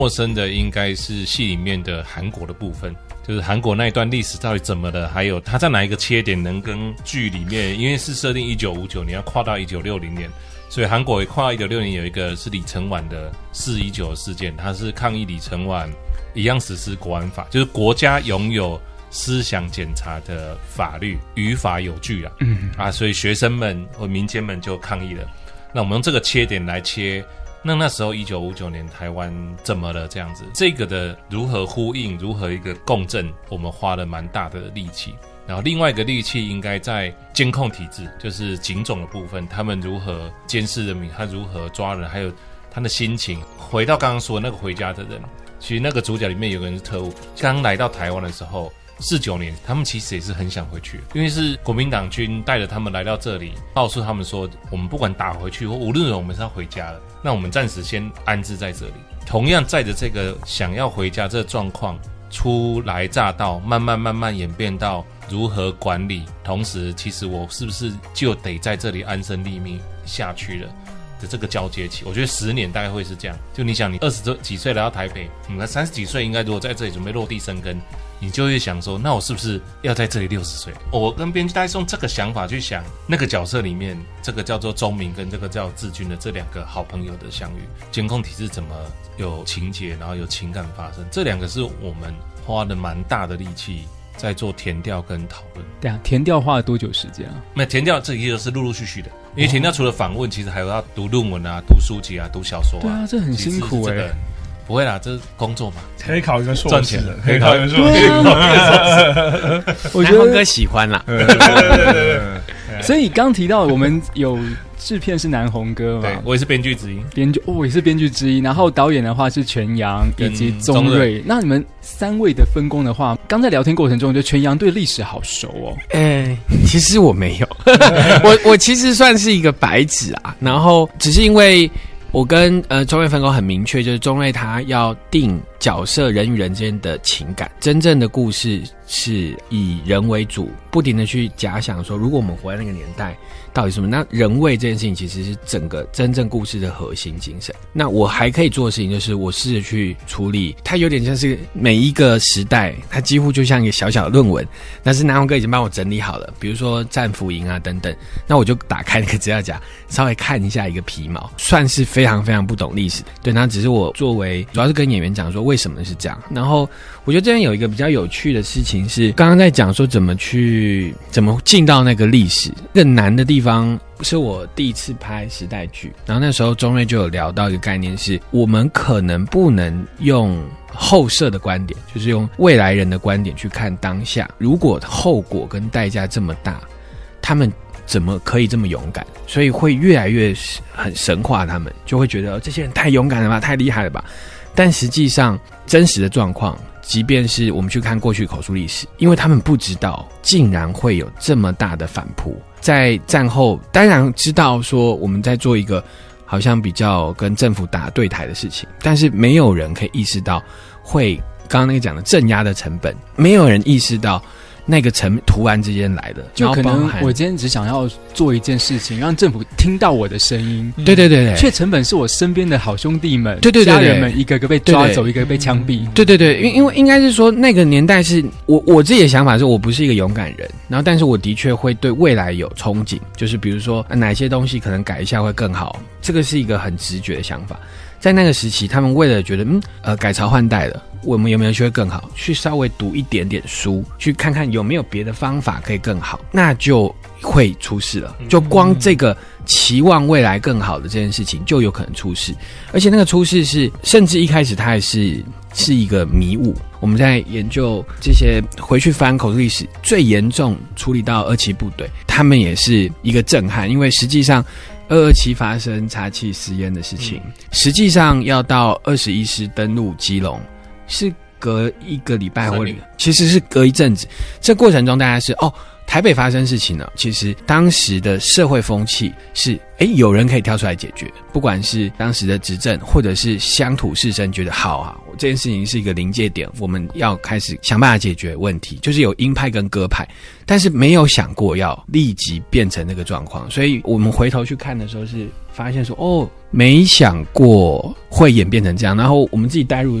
陌生的应该是戏里面的韩国的部分，就是韩国那一段历史到底怎么了，还有它在哪一个切点能跟剧里面，因为是设定1959年要跨到1960年，所以韩国也跨到1960年有一个是李承晚的419事件，它是抗议李承晚一样实施国安法，就是国家拥有思想检查的法律，于法有据所以学生们或民间们就抗议了。那我们用这个切点来切，那时候1959年台湾怎么了这样子，这个的如何呼应，如何一个共振，我们花了蛮大的力气。然后另外一个力气应该在监控体制，就是警总的部分，他们如何监视人民，他如何抓人，还有他的心情。回到刚刚说的那个回家的人，其实那个主角里面有个人是特务，刚来到台湾的时候49年，他们其实也是很想回去，因为是国民党军带着他们来到这里，告诉他们说，我们不管打回去或无论如何我们是要回家了，那我们暂时先安置在这里。同样载着这个想要回家这个状况初来乍到，慢慢演变到如何管理，同时其实我是不是就得在这里安身立命下去了的这个交接期，我觉得10年大概会是这样。就你想，你20几岁来到台北，你看30几岁应该如果在这里准备落地生根，你就会想说，那我是不是要在这里60岁？我跟编剧大概用这个想法去想那个角色里面，这个叫做钟明跟这个叫志军的这两个好朋友的相遇，监控体制怎么有情节，然后有情感发生，这两个是我们花了蛮大的力气在做填调跟讨论。 对啊，填调花了多久时间啊？ 那填调这个是陆陆续续的，因为填调除了访问，其实还有要读论文啊、读书籍啊、读小说啊。 对啊，这很辛苦欸。 不会啦，这是工作嘛， 可以考一个硕士， 赚钱可以考一个硕士。 我觉得峰哥喜欢啦。 所以刚提到我们有制片是南宏哥嘛， 对，我也是编剧之一， 我也是编剧之一。然后导演的话是全阳以及宗瑞。那你们3位的分工的话，刚在聊天过程中，我觉得全阳对历史好熟哦。 其实我没有，我其实算是一个白纸啊，然后只是因为我跟钟瑞分工很明确，就是钟瑞他要定角色人与人之间的情感，真正的故事是以人为主，不停的去假想说，如果我们活在那个年代，到底什么？那人味这件事情其实是整个真正故事的核心精神。那我还可以做的事情就是，我试着去处理，它有点像是每一个时代，它几乎就像一个小小的论文，但是南宏哥已经帮我整理好了，比如说战俘营啊等等，那我就打开那个资料夹，稍微看一下一个皮毛，算是非常非常不懂历史的。对，那只是我作为主要是跟演员讲说为什么是这样。然后我觉得这边有一个比较有趣的事情是，刚刚在讲说怎么进到那个历史，更难的地方是我第一次拍时代剧，然后那时候钟瑞就有聊到一个概念是，我们可能不能用后设的观点，就是用未来人的观点去看当下，如果后果跟代价这么大，他们怎么可以这么勇敢？所以会越来越很神化他们，就会觉得这些人太勇敢了吧，太厉害了吧。但实际上真实的状况，即便是我们去看过去口述历史，因为他们不知道竟然会有这么大的反扑。在战后当然知道说我们在做一个好像比较跟政府打对台的事情，但是没有人可以意识到会刚刚那个讲的镇压的成本，没有人意识到那个突然之间来的， 就可能我今天只想要做一件事情，让政府听到我的声音。 对对对对， 却成本是我身边的好兄弟们， 对对对， 家人们一个个被抓走，一个个被枪毙。 对对对，因为应该是说那个年代是我自己的想法是我不是一个勇敢人，然后但是我的确会对未来有憧憬，就是比如说哪些东西可能改一下会更好，这个是一个很直觉的想法。在那个时期，他们为了觉得改朝换代了，我们有没有机会更好，去稍微读一点点书，去看看有没有别的方法可以更好，那就会出事了。就光这个期望未来更好的这件事情就有可能出事，而且那个出事是甚至一开始它还是一个迷雾。我们在研究这些回去翻口述历史，最严重处理到2期部队，他们也是一个震撼，因为实际上227发生查缉私烟的事情，实际上要到21师登陆基隆是隔1个礼拜或其实是隔一阵子。这过程中大家是台北发生事情呢，其实当时的社会风气是有人可以跳出来解决，不管是当时的执政或者是乡土士绅觉得好啊，这件事情是一个临界点，我们要开始想办法解决问题，就是有鹰派跟鸽派，但是没有想过要立即变成那个状况，所以我们回头去看的时候是发现说没想过会演变成这样，然后我们自己带入